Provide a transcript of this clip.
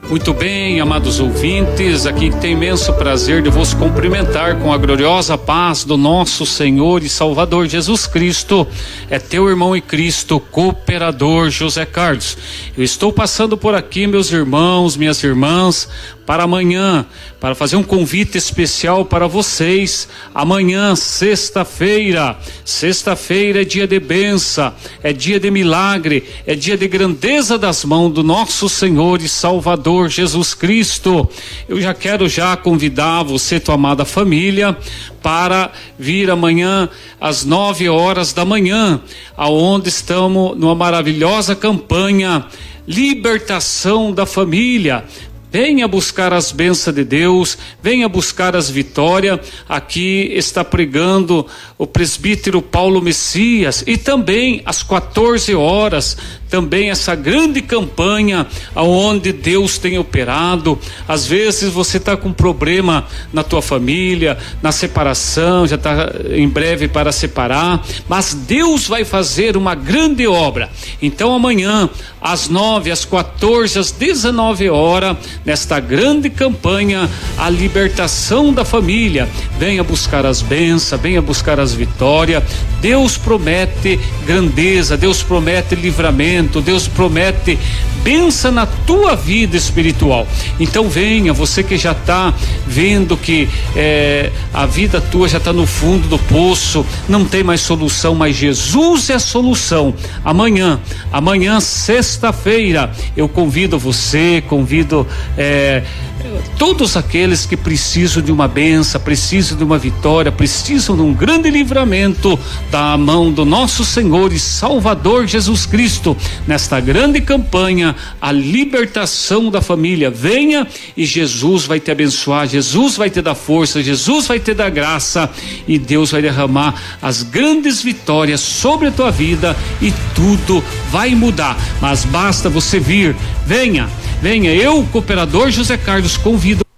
Muito bem, amados ouvintes, aqui tem imenso prazer de vos cumprimentar com a gloriosa paz do nosso Senhor e Salvador Jesus Cristo. É teu irmão em Cristo, cooperador José Carlos. Eu estou passando por aqui, meus irmãos, minhas irmãs, para amanhã, para fazer um convite especial para vocês. Amanhã, sexta-feira é dia de bênção, é dia de milagre, é dia de grandeza das mãos do nosso Senhor e Salvador Jesus Cristo. Eu já quero convidar você, tua amada família, para vir amanhã às 9 horas da manhã, aonde estamos numa maravilhosa campanha Libertação da Família. Venha buscar as bênçãos de Deus, venha buscar as vitórias. Aqui está pregando o presbítero Paulo Messias, e também às 14 horas, também essa grande campanha aonde Deus tem operado. Às vezes você está com problema na tua família, na separação, já está em breve para separar, mas Deus vai fazer uma grande obra. Então amanhã, às 9, às 14, às 19 horas, nesta grande campanha, a libertação da família. Venha buscar as bênçãos, venha buscar as vitórias. Deus promete grandeza, Deus promete livramento, Deus promete bênção na tua vida espiritual. Então venha, você que já está vendo que a vida tua já está no fundo do poço, não tem mais solução, mas Jesus é a solução. Amanhã, sexta-feira, eu convido você, todos aqueles que precisam de uma bênção, precisam de uma vitória, precisam de um grande livramento da mão do nosso Senhor e Salvador Jesus Cristo, nesta grande campanha, a libertação da família. Venha e Jesus vai te abençoar, Jesus vai te dar força, Jesus vai te dar graça, e Deus vai derramar as grandes vitórias sobre a tua vida, e tudo vai mudar. Mas basta você vir. Venha, eu, cooperador José Carlos, convido